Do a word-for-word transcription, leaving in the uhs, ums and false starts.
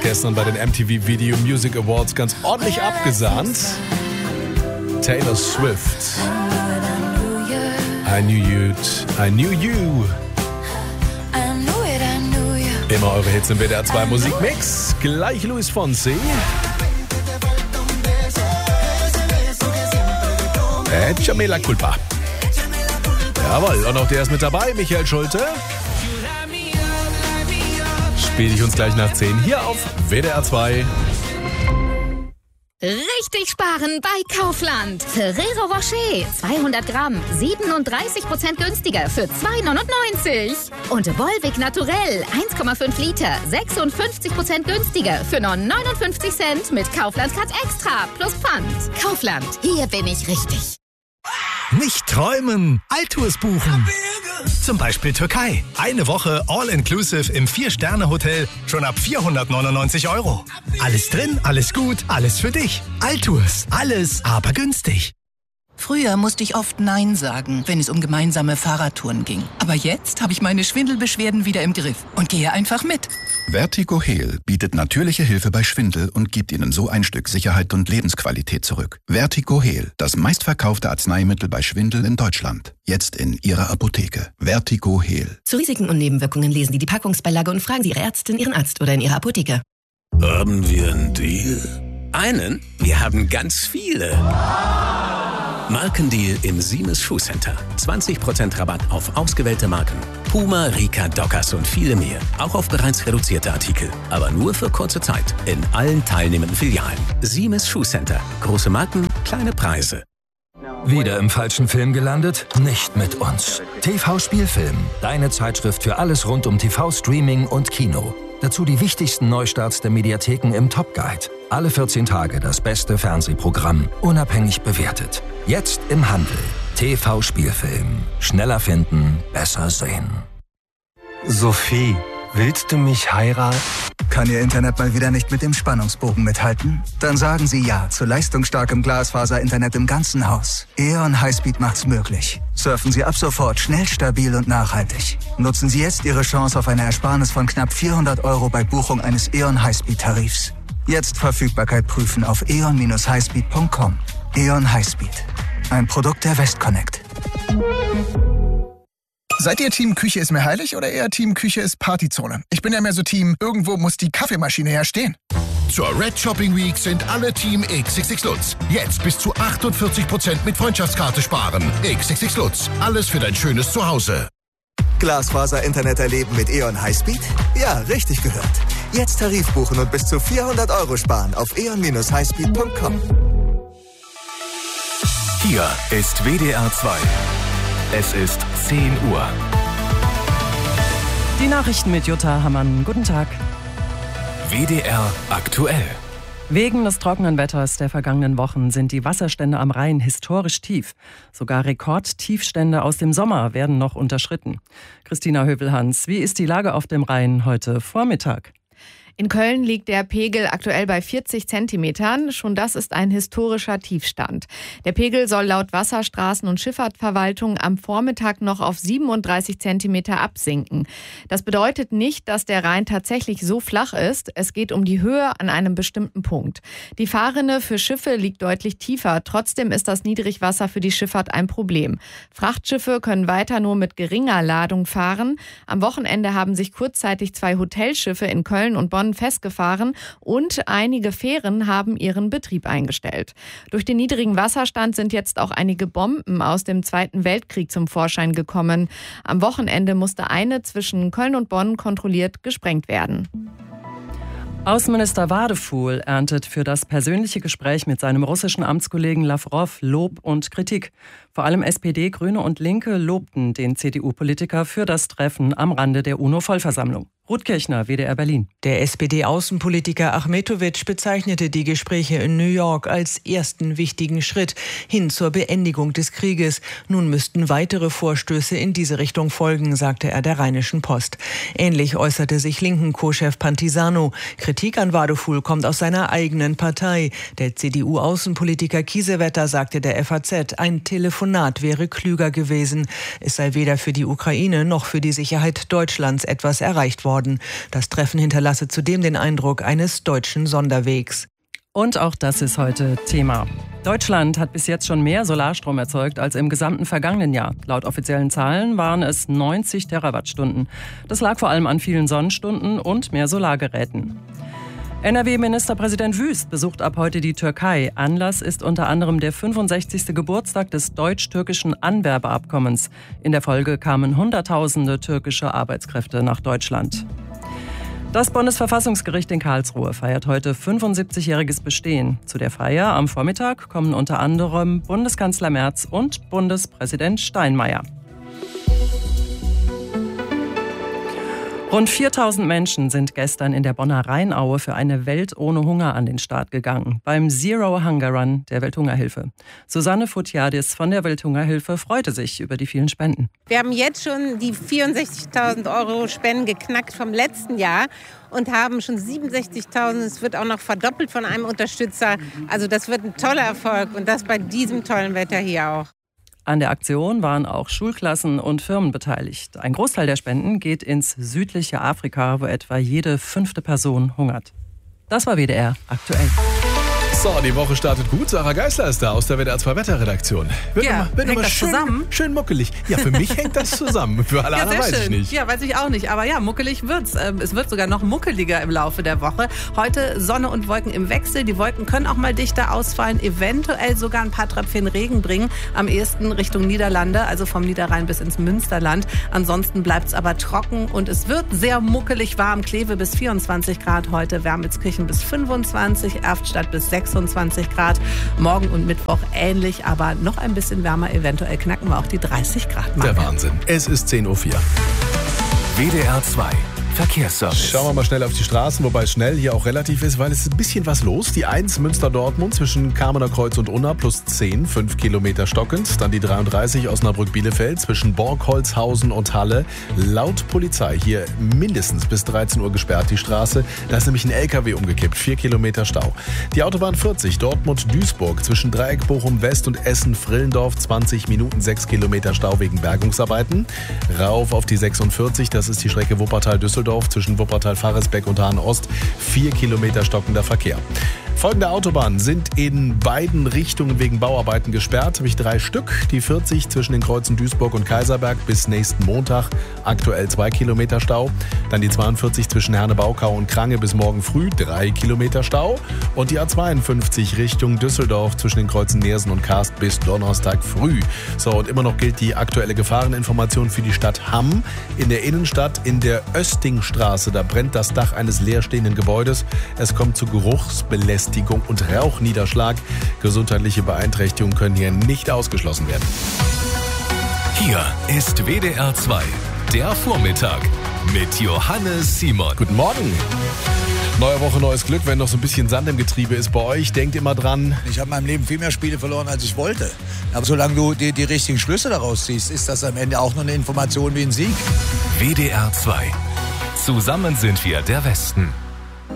gestern bei den M T V Video Music Awards ganz ordentlich abgesahnt. Taylor Swift. I knew you, I knew you. Immer eure Hits im W D R zwei Musikmix. Gleich Luis Fonsi. Echa me la culpa. Jawohl, und auch der ist mit dabei, Michael Schulte. Spiele ich uns gleich nach zehn hier auf W D R zwei. Richtig sparen bei Kaufland. Ferrero Rocher, zweihundert Gramm, siebenunddreißig Prozent günstiger für zwei neunundneunzig. Und Volvic Naturell, eins Komma fünf Liter, sechsundfünfzig Prozent günstiger für nur neunundfünfzig Cent mit Kaufland Cut Extra plus Pfand. Kaufland, hier bin ich richtig. Nicht träumen, Altours buchen. Zum Beispiel Türkei. Eine Woche All-Inclusive im Vier-Sterne-Hotel schon ab vierhundertneunundneunzig Euro. Alles drin, alles gut, alles für dich. Altours, alles aber günstig. Früher musste ich oft Nein sagen, wenn es um gemeinsame Fahrradtouren ging. Aber jetzt habe ich meine Schwindelbeschwerden wieder im Griff und gehe einfach mit. Vertigo Heal bietet natürliche Hilfe bei Schwindel und gibt Ihnen so ein Stück Sicherheit und Lebensqualität zurück. Vertigo Heal, das meistverkaufte Arzneimittel bei Schwindel in Deutschland. Jetzt in Ihrer Apotheke. Vertigo Heal. Zu Risiken und Nebenwirkungen lesen Sie die Packungsbeilage und fragen Sie Ihre Ärztin, Ihren Arzt oder in Ihrer Apotheke. Haben wir einen Deal? Einen? Wir haben ganz viele. Markendeal im Siemens Schuhcenter. zwanzig Prozent Rabatt auf ausgewählte Marken. Puma, Rika, Dockers und viele mehr. Auch auf bereits reduzierte Artikel. Aber nur für kurze Zeit. In allen teilnehmenden Filialen. Siemens Schuhcenter. Große Marken, kleine Preise. Wieder im falschen Film gelandet? Nicht mit uns. T V-Spielfilm. Deine Zeitschrift für alles rund um T V-Streaming und Kino. Dazu die wichtigsten Neustarts der Mediatheken im Top Guide. Alle vierzehn Tage das beste Fernsehprogramm. Unabhängig bewertet. Jetzt im Handel. T V-Spielfilm. Schneller finden, besser sehen. Sophie, willst du mich heiraten? Kann Ihr Internet mal wieder nicht mit dem Spannungsbogen mithalten? Dann sagen Sie Ja zu leistungsstarkem Glasfaser-Internet im ganzen Haus. E O N Highspeed macht's möglich. Surfen Sie ab sofort schnell, stabil und nachhaltig. Nutzen Sie jetzt Ihre Chance auf eine Ersparnis von knapp vierhundert Euro bei Buchung eines E O N Highspeed-Tarifs. Jetzt Verfügbarkeit prüfen auf e o n dash highspeed punkt com. E O N Highspeed. Ein Produkt der Westconnect. Seid ihr Team Küche ist mir heilig oder eher Team Küche ist Partyzone? Ich bin ja mehr so Team, irgendwo muss die Kaffeemaschine ja stehen. Zur Red Shopping Week sind alle Team X X X Lutz. Jetzt bis zu achtundvierzig Prozent mit Freundschaftskarte sparen. X X X Lutz. Alles für dein schönes Zuhause. Glasfaser-Internet erleben mit E O N Highspeed? Ja, richtig gehört. Jetzt Tarif buchen und bis zu vierhundert Euro sparen auf e o n dash highspeed punkt com. Hier ist W D R zwei. Es ist zehn Uhr. Die Nachrichten mit Jutta Hammann. Guten Tag. W D R aktuell. Wegen des trockenen Wetters der vergangenen Wochen sind die Wasserstände am Rhein historisch tief. Sogar Rekordtiefstände aus dem Sommer werden noch unterschritten. Christina Hövelhans, wie ist die Lage auf dem Rhein heute Vormittag? In Köln liegt der Pegel aktuell bei vierzig Zentimetern. Schon das ist ein historischer Tiefstand. Der Pegel soll laut Wasserstraßen- und Schifffahrtverwaltung am Vormittag noch auf siebenunddreißig Zentimeter absinken. Das bedeutet nicht, dass der Rhein tatsächlich so flach ist. Es geht um die Höhe an einem bestimmten Punkt. Die Fahrrinne für Schiffe liegt deutlich tiefer. Trotzdem ist das Niedrigwasser für die Schifffahrt ein Problem. Frachtschiffe können weiter nur mit geringer Ladung fahren. Am Wochenende haben sich kurzzeitig zwei Hotelschiffe in Köln und Bonn festgefahren und einige Fähren haben ihren Betrieb eingestellt. Durch den niedrigen Wasserstand sind jetzt auch einige Bomben aus dem Zweiten Weltkrieg zum Vorschein gekommen. Am Wochenende musste eine zwischen Köln und Bonn kontrolliert gesprengt werden. Außenminister Wadefuhl erntet für das persönliche Gespräch mit seinem russischen Amtskollegen Lawrow Lob und Kritik. Vor allem S P D, Grüne und Linke lobten den C D U-Politiker für das Treffen am Rande der UNO-Vollversammlung. Ruth Kirchner, W D R Berlin. Der S P D-Außenpolitiker Achmetovic bezeichnete die Gespräche in New York als ersten wichtigen Schritt hin zur Beendigung des Krieges. Nun müssten weitere Vorstöße in diese Richtung folgen, sagte er der Rheinischen Post. Ähnlich äußerte sich Linken-Co-Chef Pantisano. Kritik an Wadefuhl kommt aus seiner eigenen Partei. Der C D U-Außenpolitiker Kiesewetter sagte der F A Z, ein Telefonat wäre klüger gewesen. Es sei weder für die Ukraine noch für die Sicherheit Deutschlands etwas erreicht worden. Norden. Das Treffen hinterlasse zudem den Eindruck eines deutschen Sonderwegs. Und auch das ist heute Thema. Deutschland hat bis jetzt schon mehr Solarstrom erzeugt als im gesamten vergangenen Jahr. Laut offiziellen Zahlen waren es neunzig Terawattstunden. Das lag vor allem an vielen Sonnenstunden und mehr Solargeräten. N R W-Ministerpräsident Wüst besucht ab heute die Türkei. Anlass ist unter anderem der fünfundsechzigste Geburtstag des deutsch-türkischen Anwerbeabkommens. In der Folge kamen Hunderttausende türkische Arbeitskräfte nach Deutschland. Das Bundesverfassungsgericht in Karlsruhe feiert heute fünfundsiebzigjähriges Bestehen. Zu der Feier am Vormittag kommen unter anderem Bundeskanzler Merz und Bundespräsident Steinmeier. Rund viertausend Menschen sind gestern in der Bonner Rheinaue für eine Welt ohne Hunger an den Start gegangen, beim Zero Hunger Run der Welthungerhilfe. Susanne Futjadis von der Welthungerhilfe freute sich über die vielen Spenden. Wir haben jetzt schon die vierundsechzigtausend Euro Spenden geknackt vom letzten Jahr und haben schon siebenundsechzigtausend. Es wird auch noch verdoppelt von einem Unterstützer. Also das wird ein toller Erfolg und das bei diesem tollen Wetter hier auch. An der Aktion waren auch Schulklassen und Firmen beteiligt. Ein Großteil der Spenden geht ins südliche Afrika, wo etwa jede fünfte Person hungert. Das war W D R aktuell. So, die Woche startet gut. Sarah Geisler ist da aus der W D R zwei Wetterredaktion. Wird ja, immer, wird hängt immer das schön, zusammen? Schön muckelig. Ja, für mich hängt das zusammen. Für alle ja, anderen weiß schön. ich nicht. Ja, weiß ich auch nicht. Aber ja, muckelig wird's. Es wird sogar noch muckeliger im Laufe der Woche. Heute Sonne und Wolken im Wechsel. Die Wolken können auch mal dichter ausfallen, eventuell sogar ein paar Tröpfchen Regen bringen. Am ehesten Richtung Niederlande, also vom Niederrhein bis ins Münsterland. Ansonsten bleibt's aber trocken und es wird sehr muckelig warm. Kleve bis vierundzwanzig Grad heute, Wermelskirchen bis fünfundzwanzig, Erftstadt bis sechsundzwanzig Grad. Morgen und Mittwoch ähnlich, aber noch ein bisschen wärmer. Eventuell knacken wir auch die dreißig Grad Marke. Der Wahnsinn. Es ist zehn Uhr vier. W D R zwei Verkehrsservice. Schauen wir mal schnell auf die Straßen, wobei es schnell hier auch relativ ist, weil es ist ein bisschen was los. Die eins Münster-Dortmund zwischen Kamener Kreuz und Unna plus zehn, fünf Kilometer stockend. Dann die dreiunddreißig Osnabrück-Bielefeld zwischen Borgholzhausen und Halle. Laut Polizei hier mindestens bis dreizehn Uhr gesperrt die Straße. Da ist nämlich ein L K W umgekippt, vier Kilometer Stau. Die Autobahn vierzig Dortmund-Duisburg zwischen Dreieck Bochum-West und Essen-Frillendorf, zwanzig Minuten, sechs Kilometer Stau wegen Bergungsarbeiten. Rauf auf die sechsundvierzig, das ist die Strecke Wuppertal-Düsseldorf zwischen Wuppertal-Faresbeck und Hahn-Ost, vier Kilometer stockender Verkehr. Folgende Autobahnen sind in beiden Richtungen wegen Bauarbeiten gesperrt, nämlich drei Stück. Die vierzig zwischen den Kreuzen Duisburg und Kaiserberg bis nächsten Montag, aktuell zwei Kilometer Stau. Dann die zweiundvierzig zwischen Herne-Baukau und Krange bis morgen früh, drei Kilometer Stau. Und die A zweiundfünfzig Richtung Düsseldorf zwischen den Kreuzen Neersen und Karst bis Donnerstag früh. So, und immer noch gilt die aktuelle Gefahreninformation für die Stadt Hamm. In der Innenstadt, in der Östingstraße, da brennt das Dach eines leerstehenden Gebäudes. Es kommt zu Geruchsbelästigung und Rauchniederschlag. Gesundheitliche Beeinträchtigungen können hier nicht ausgeschlossen werden. Hier ist W D R zwei, der Vormittag mit Johannes Simon. Guten Morgen. Neue Woche, neues Glück. Wenn noch so ein bisschen Sand im Getriebe ist bei euch, denkt immer dran. Ich habe in meinem Leben viel mehr Spiele verloren, als ich wollte. Aber solange du die, die richtigen Schlüsse daraus ziehst, ist das am Ende auch nur eine Information wie ein Sieg. W D R zwei. Zusammen sind wir der Westen.